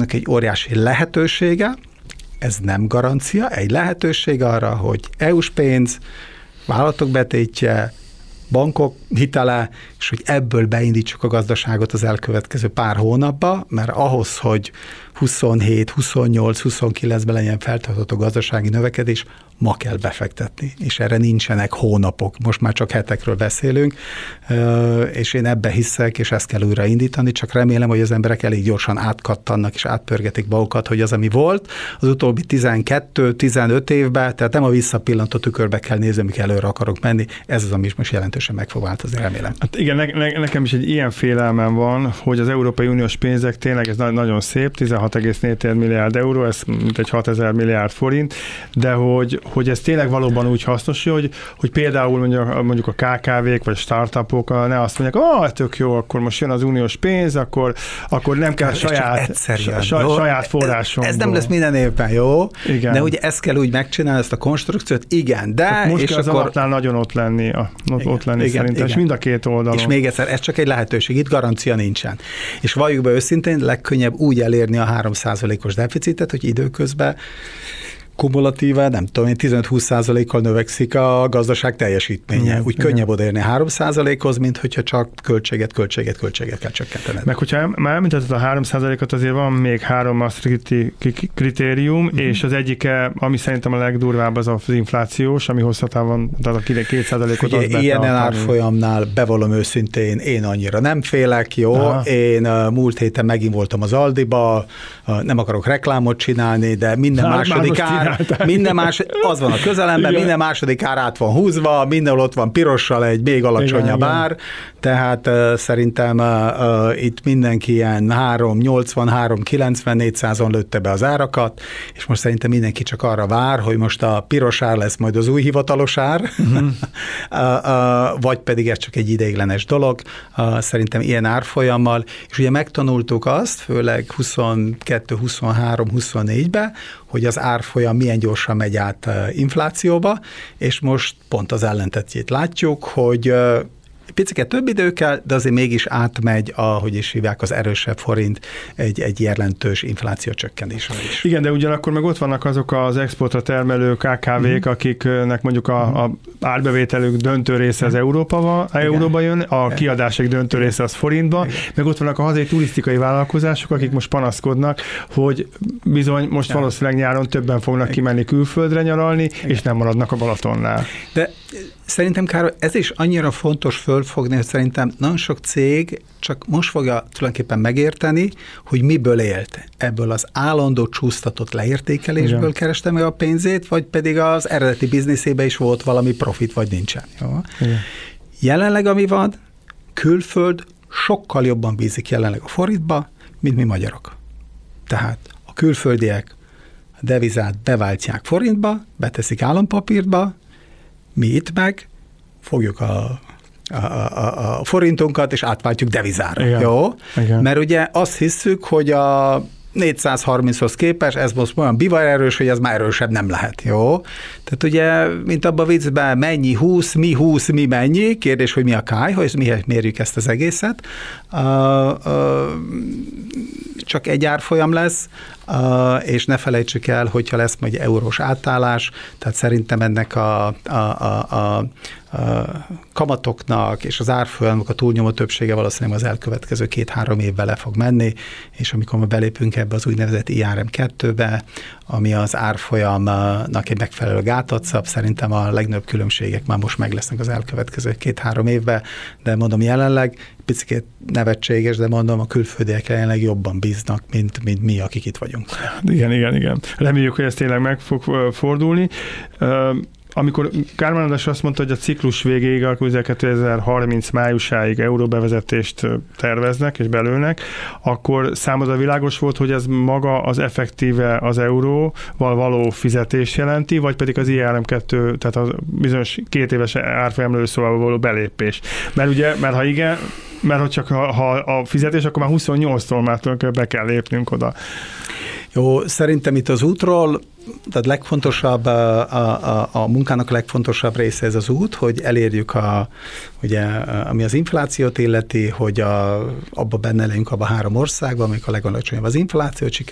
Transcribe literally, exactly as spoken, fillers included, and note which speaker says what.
Speaker 1: Magyarországnak egy óriási lehetősége, ez nem garancia, egy lehetőség arra, hogy é u-s pénz, vállalatok betétje, bankok hitele, és hogy ebből beindítsuk a gazdaságot az elkövetkező pár hónapba, mert ahhoz, hogy huszonhét, huszonnyolc, huszonkilencben legyen feltartható gazdasági növekedés, ma kell befektetni, és erre nincsenek hónapok, most már csak hetekről beszélünk, és én ebbe hiszek, és ezt kell újra indítani, csak remélem, hogy az emberek elég gyorsan átkattannak, és átpörgetik magukat, hogy az, ami volt, az utóbbi tizenkét-tizenöt évben, tehát nem a visszapillantó tükörbe kell nézni, amik előre akarok menni, ez az, ami is most jelentősen meg fog változni, remélem.
Speaker 2: Hát igen, ne, ne, nekem is egy ilyen félelmem van, hogy az Európai Uniós pénzek tényleg ez nagyon szép, tizenhat egész négy milliárd euró, ez mint egy hatezer milliárd forint, de hogy, hogy ez tényleg valóban úgy hasznos, hogy, hogy például mondjuk, mondjuk a ká ká vék vagy startupok ne azt mondják, ah, tök jó, akkor most jön az uniós pénz, akkor, akkor nem kell saját, saját forrásomból.
Speaker 1: Ez nem lesz minden évben, jó?
Speaker 2: Igen.
Speaker 1: De ugye ezt kell úgy megcsinálni, ezt a konstrukciót, igen, de...
Speaker 2: Hát most
Speaker 1: és
Speaker 2: kell az
Speaker 1: akkor...
Speaker 2: alapnál nagyon ott lenni, a, ott, igen, ott lenni igen, szerintem, igen. És mind a két oldalon.
Speaker 1: És még egyszer, ez csak egy lehetőség, itt garancia nincsen. És valljuk be őszintén, legkönnyebb úgy elérni a három százalékos deficitet, hogy időközben kumulatíve, nem tudom én, tizenöt-húsz százalékkal növekszik a gazdaság teljesítménye.
Speaker 2: Igen,
Speaker 1: úgy
Speaker 2: igen.
Speaker 1: könnyebb odaérni három százalékhoz, mint hogyha csak költséget, költséget, költséget kell csökkentened.
Speaker 2: Meg hogyha már említetted a három százalékot, azért van még három Maastrichti kritérium, uh-huh. és az egyike, ami szerintem a legdurvább, az az inflációs, ami hosszatávon, tehát a két százalékot az
Speaker 1: ilyen árfolyamnál bevallom őszintén, én annyira nem félek, jó? Aha. Én uh, múlt héten megint voltam az Aldiba, uh, nem akarok reklámot csinálni, de minden már második ár minden más, az van a közelemben, igen. Minden második ár át van húzva, mindenhol ott van pirossal egy még alacsonyabb igen, ár, igen. Tehát uh, szerintem uh, uh, itt mindenki ilyen három nyolcvan, három kilencven, négyszázon lőtte be az árakat, és most szerintem mindenki csak arra vár, hogy most a piros ár lesz majd az új hivatalos ár, uh-huh. uh, uh, vagy pedig ez csak egy ideiglenes dolog, uh, szerintem ilyen árfolyammal, és ugye megtanultuk azt, főleg huszonkettő, huszonhárom, huszonnégyben, hogy az árfolyam milyen gyorsan megy át inflációba, és most pont az ellentetjét látjuk, hogy picit több idő kell, de azért mégis átmegy, ahogy is hívják, az erősebb forint egy, egy jelentős inflációcsökkenésre is.
Speaker 2: Igen, de ugyanakkor meg ott vannak azok az exportra termelő ká ká vék, mm. akiknek mondjuk a, a árbevételük döntő része az Európa, Euróba jön, a igen. kiadások döntő igen. része az forintba, igen. meg ott vannak a hazai turisztikai vállalkozások, akik most panaszkodnak, hogy bizony most igen. valószínűleg nyáron többen fognak igen. kimenni külföldre nyaralni, igen. és nem maradnak a Balatonnál.
Speaker 1: De szerintem, Károly, ez is annyira fontos fölfogni, hogy szerintem nagyon sok cég csak most fogja tulajdonképpen megérteni, hogy miből élt. Ebből az állandó csúsztatott leértékelésből igen. kereste meg a pénzét, vagy pedig az eredeti bizniszében is volt valami profit, vagy nincsen. Jó? Jelenleg, ami van, külföld sokkal jobban bízik jelenleg a forintba, mint mi magyarok. Tehát a külföldiek a devizát beváltják forintba, beteszik állampapírba, mi itt meg fogjuk a, a, a, a forintunkat, és átváltjuk devizára. Igen. Jó? Igen. Mert ugye azt hiszük, hogy a négyszázharminchoz képest ez most olyan bivaj erős, hogy ez már erősebb nem lehet. Jó? Tehát ugye, mint abban a viccben, mennyi húsz, mi húsz, mi mennyi, kérdés, hogy mi a kály, hogy mi mérjük ezt az egészet. Uh, uh, csak egy árfolyam lesz, Uh, és ne felejtsük el, hogyha lesz majd eurós átállás, tehát szerintem ennek a, a, a, a, a kamatoknak és az árfolyamok a túlnyomó többsége valószínűleg az elkövetkező két-három évben le fog menni, és amikor ma belépünk ebbe az úgynevezett i er em kettőbe, ami az árfolyamnak egy megfelelő gátat szab, szerintem a legnagyobb különbségek már most meg lesznek az elkövetkező két-három évben, de mondom jelenleg, picit nevetséges, de mondom, a külföldiek jelenleg jobban bíznak, mint, mint mi, akik itt vagyunk.
Speaker 2: Igen, igen, igen. Reméljük, hogy ez tényleg meg fog fordulni. Amikor Kármán András azt mondta, hogy a ciklus végéig, a kétezer-harminc májusáig euróbevezetést terveznek és belőnek, akkor számodra világos volt, hogy ez maga az effektíve az euróval való fizetés jelenti, vagy pedig az i er em kettő, tehát a bizonyos két éves árfolyamról szóval való belépés. Mert ugye, mert ha igen, mert ha csak ha, ha a fizetés, akkor már huszonnyolctól már be kell lépnünk oda.
Speaker 1: Jó, szerintem itt az útról, tehát legfontosabb, a, a, a munkának a legfontosabb része ez az út, hogy elérjük, a, ugye, ami az inflációt illeti, hogy a, abba benne legyünk abba három országban, amik a legalacsonyabb az infláció,